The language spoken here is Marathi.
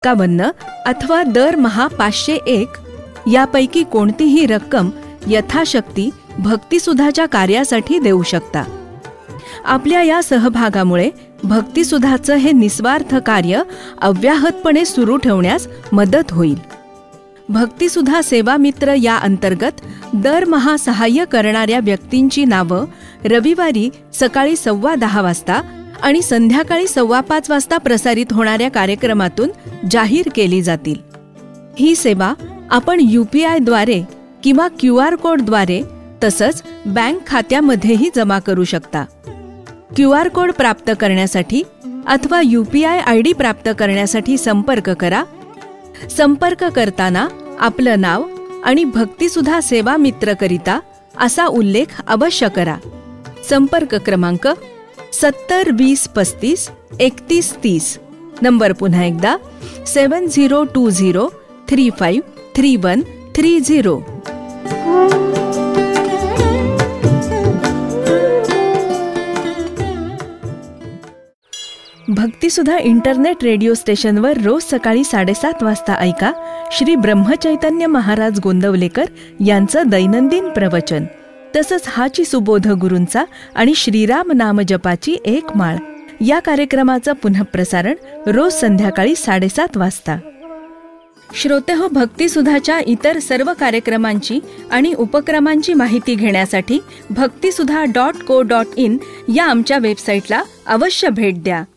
51 अथवा दरमहा 501 यापैकी कोणतीही रक्कम यथाशक्ती भक्तिसुधाच्या कार्यासाठी देऊ शकता. आपल्या या सहभागामुळे भक्तिसुधाचं हे निस्वार्थ कार्य अव्याहतपणे सुरू ठेवण्यास मदत होईल. भक्तिसुधा सेवा मित्र या अंतर्गत दरमहा सहाय्य करणाऱ्या व्यक्तींची नावं रविवारी सकाळी 10:15 वाजता आणि संध्याकाळी 5:15 वाजता प्रसारित होणाऱ्या कार्यक्रमातून जाहीर केली जातील. ही सेवा आपण UPI द्वारे किंवा QR कोडद्वारे तसंच बँक खात्यामध्येही जमा करू शकता. QR कोड प्राप्त करण्यासाठी अथवा UPI ID प्राप्त करण्यासाठी संपर्क करा. संपर्क करताना आपलं नाव आणि भक्तिसुधा सेवा मित्रकरिता असा उल्लेख अवश्य करा. संपर्क क्रमांक 70 20 35 31 30. नंबर पुन्हा एकदा 7020 35 31 30. भक्तिसुधा इंटरनेट रेडिओ स्टेशनवर रोज सकाळी 7:30 वाजता ऐका श्री ब्रह्मचैतन्य महाराज गोंदवलेकर यांचं दैनंदिन प्रवचन. तसंच हाची सुबोध गुरूंचा आणि श्रीराम नाम जपाची एक माळ या कार्यक्रमाचं पुनःप्रसारण रोज संध्याकाळी 7:30 वाजता. श्रोतेहो, भक्तिसुधाच्या इतर सर्व कार्यक्रमांची आणि उपक्रमांची माहिती घेण्यासाठी भक्तिसुधा.co.in या आमच्या वेबसाईटला अवश्य भेट द्या.